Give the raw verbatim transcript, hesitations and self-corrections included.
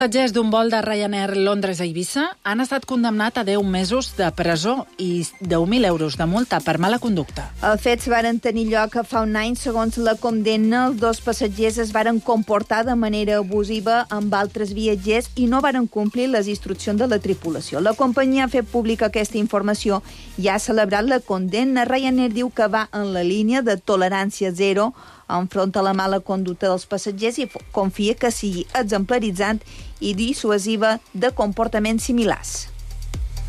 Passatgers d'un vol de Ryanair Londres a Eivissa han estat condemnats a deu mesos de presó i deu mil euros de multa per mala conducta. Els fets varen tenir lloc fa un any. Segons la condemna, els dos passatgers es varen comportar de manera abusiva amb altres viatgers i no varen complir les instruccions de la tripulació. La companyia ha fet pública aquesta informació i ha celebrat la condemna. Ryanair diu que va en la línia de tolerància zero enfront a la mala conducta dels passatgers i confia que sigui exemplaritzant i dissuasiva de comportaments similars.